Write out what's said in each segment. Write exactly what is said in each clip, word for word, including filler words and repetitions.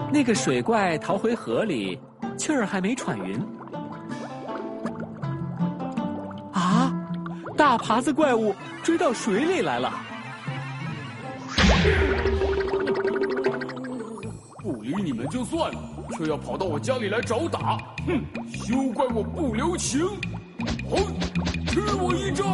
那个水怪逃回河里，气儿还没喘匀。啊！大耙子怪物追到水里来了。 不理你们就算了，却要跑到我家里来找打，哼！休怪我不留情！哦，吃我一招！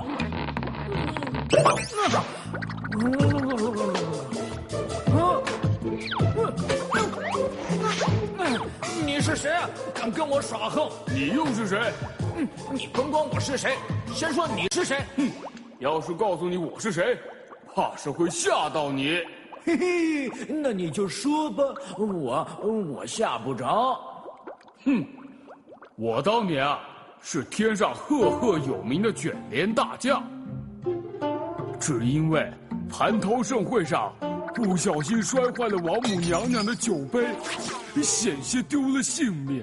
你是谁啊？敢跟我耍横？ 你又是谁？ 嗯，你甭管我是谁，先说你是谁。 哼，要是告诉你我是谁，怕是会吓到你。 嘿嘿，那你就说吧，我我吓不着。 哼，我当年啊是天上赫赫有名的卷帘大将，只因为蟠桃盛会上不小心摔坏了王母娘娘的酒杯，险些丢了性命。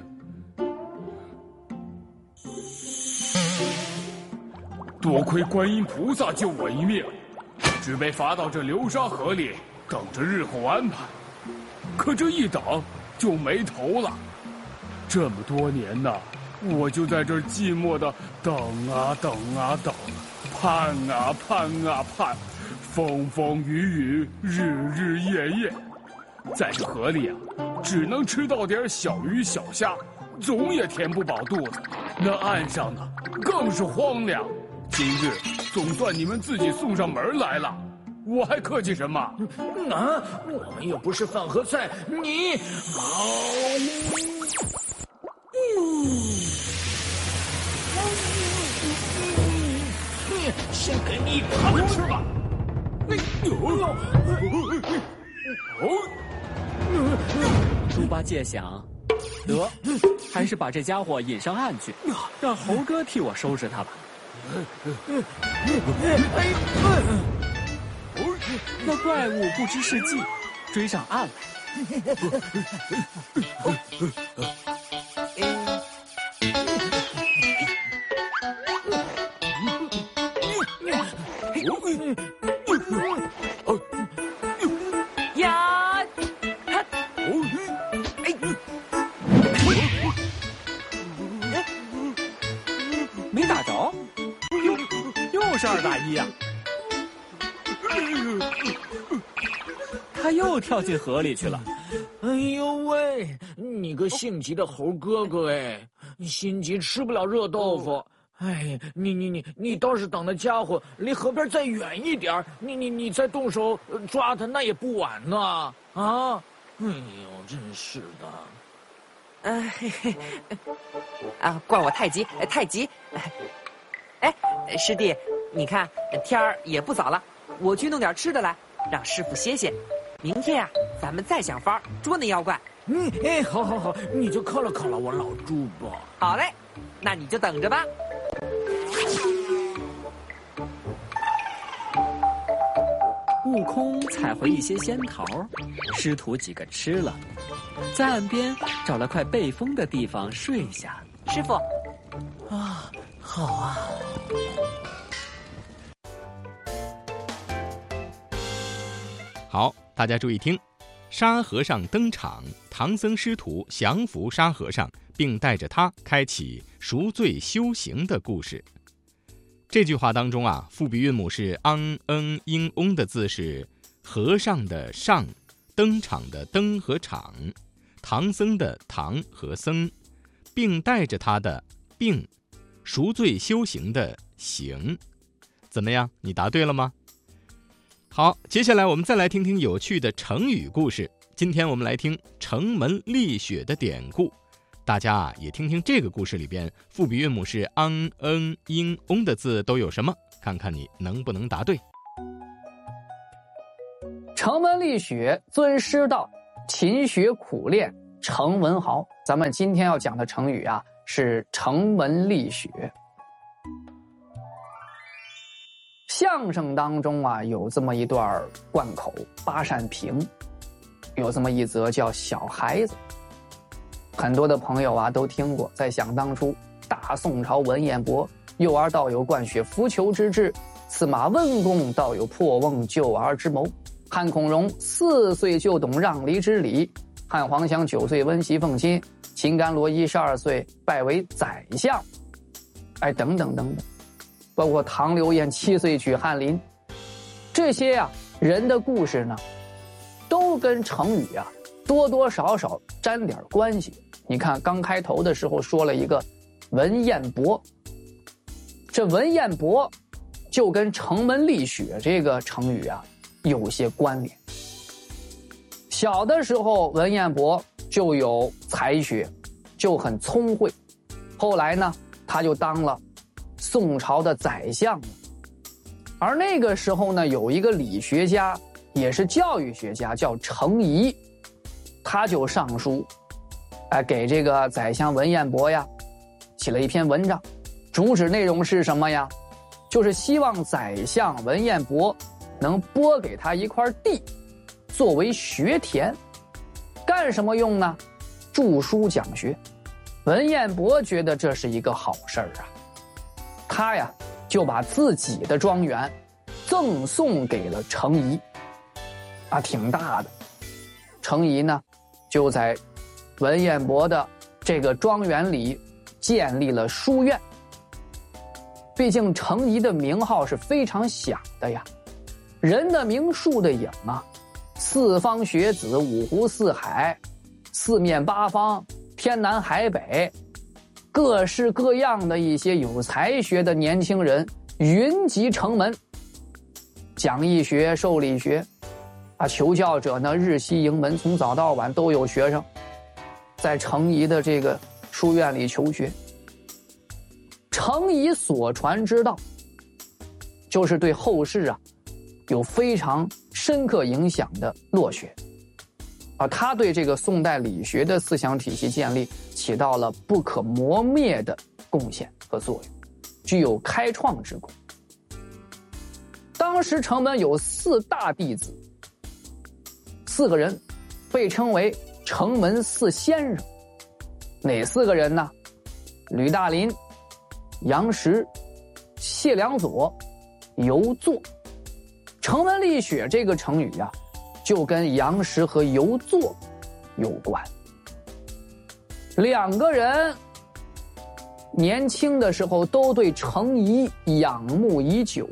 多亏观音菩萨救我一命，只被罚到这流沙河里，等着日后安排。可这一等就没头了。这么多年呢，我就在这儿寂寞的等啊等啊等，盼啊盼啊盼，风风雨雨，日日夜夜。在这河里啊，只能吃到点小鱼小虾，总也填不饱肚子。那岸上呢，更是荒凉。今日总算你们自己送上门来了，我还客气什么？ 啊，我们又不是饭和菜，你好。嗯，先给你他们吃吧。 猪八戒想，得，还是把这家伙引上岸去，让猴哥替我收拾他吧。那怪物不知是计，追上岸来。呀！没打着，又又是二打一呀！他又跳进河里去了。 哎呦喂，你个性急的猴哥哥哎，心急吃不了热豆腐。哎，你你你你倒是等那家伙离河边再远一点，你你你再动手抓他，那也不晚呢。啊，哎呦，真是的。 呃，嘿嘿，啊，怪我太急，太急。哎，师弟，你看天儿也不早了，我去弄点吃的来，让师傅歇歇。明天呀、啊，咱们再想法捉那妖怪。 嗯，哎，好好好，你就犒劳犒劳我老猪吧。 好嘞，那你就等着吧。 悟空采回一些仙桃，师徒几个吃了，在岸边找了块背风的地方睡下。 师傅， 啊，好啊。 好，大家注意听，沙和尚登场，唐僧师徒降服沙和尚，并带着他开启赎罪修行的故事。这句话当中啊，复笔韵母是昂嗯英翁的字是和尚的上，登场的登和场，唐僧的唐和僧，并带着他的并，赎罪修行的行。怎么样，你答对了吗？好，接下来我们再来听听有趣的成语故事。今天我们来听城门立雪的典故，大家啊也听听这个故事里边复笔韵母是昂嗯英翁的字都有什么，看看你能不能答对。 城门立雪，尊师道，勤学苦练，成文豪。咱们今天要讲的成语啊，是城门立雪。相声当中啊，有这么一段贯口八扇屏，有这么一则叫小孩子。很多的朋友啊都听过，在想当初大宋朝文彦博，幼儿道有灌雪浮球之志，司马温公道有破瓮救儿之谋，汉孔融四岁就懂让梨之理， 汉皇祥九岁温席奉亲，秦甘罗一十二岁拜为宰相，哎，等等等等，包括唐刘晏七岁娶翰林，这些呀、啊、人的故事呢，都跟成语啊多多少少沾点关系。你看刚开头的时候说了一个文彦博，这文彦博就跟城门立雪这个成语啊有些关联。小的时候文彦博就有才学，就很聪慧，后来呢他就当了宋朝的宰相了。而那个时候呢，有一个理学家也是教育学家叫程颐，他就上书哎，给这个宰相文彦博呀写了一篇文章，主旨内容是什么呀？就是希望宰相文彦博能拨给他一块地作为学田，干什么用呢？著书讲学。文彦博觉得这是一个好事儿啊，他呀就把自己的庄园赠送给了程颐，啊，挺大的。程颐呢就在文彦博的这个庄园里建立了书院。毕竟程颐的名号是非常响的呀，人的名树的影啊，四方学子，五湖四海，四面八方，天南海北，各式各样的一些有才学的年轻人云集城门，讲义学、授理学啊，求教者呢日夕迎门，从早到晚都有学生在程颐的这个书院里求学。程颐所传之道就是对后世啊有非常深刻影响的落学啊，他对这个宋代理学的思想体系建立起到了不可磨灭的贡献和作用，具有开创之功。当时城门有四大弟子，四个人被称为城门四先生。哪四个人呢？吕大林、杨时、谢良佐、游作。城门立雪这个成语啊，就跟杨时和游作有关。两个人年轻的时候都对程颐仰慕已久，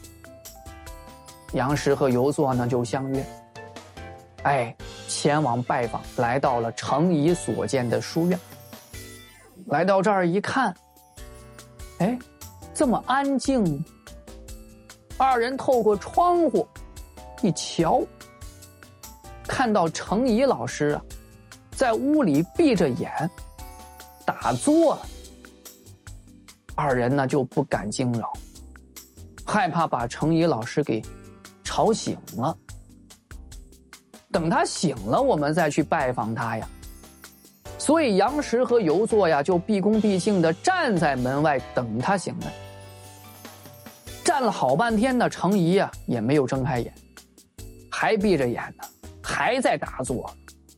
杨时和游作呢就相约，哎，前往拜访，来到了程颐所建的书院。来到这儿一看，哎，这么安静。二人透过窗户一瞧，看到程颐老师啊，在屋里闭着眼打坐。二人呢就不敢惊扰，害怕把程颐老师给吵醒了。等他醒了，我们再去拜访他呀。所以杨时和游作呀，就毕恭毕敬地站在门外等他醒来。站了好半天呢，程颐呀也没有睁开眼，还闭着眼呢，还在打坐。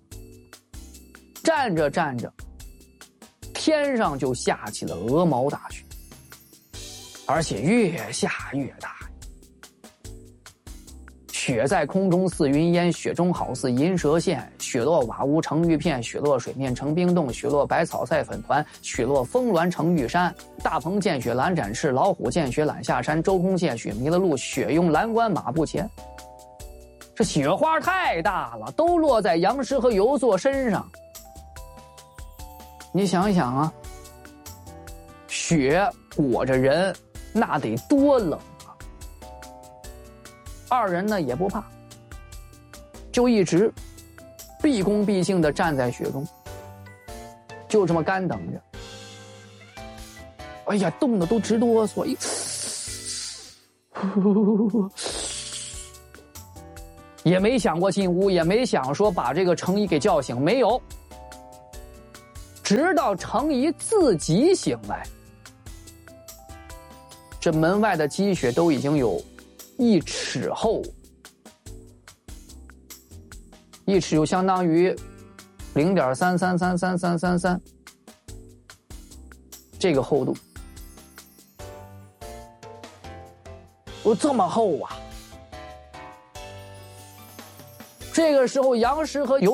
站着站着，天上就下起了鹅毛大雪，而且越下越大。雪在空中似云烟，雪中好似银蛇线。雪落瓦屋成玉片，雪落水面成冰冻。雪落百草赛粉团，雪落峰峦成玉山。大鹏见雪懒展翅，老虎见雪懒下山。周公见雪迷了路，雪拥蓝关马不前。这雪花太大了，都落在杨时和游作身上。你想想啊，雪裹着人，那得多冷。二人呢也不怕，就一直毕恭毕敬地站在雪中，就这么干等着。哎呀，冻得都直哆嗦，也没想过进屋，也没想说把这个程颐给叫醒，没有。直到程颐自己醒来，这门外的积雪都已经有一尺厚，一尺就相当于零点三三三三三三三这个厚度。哦，这么厚啊！这个时候，杨时和游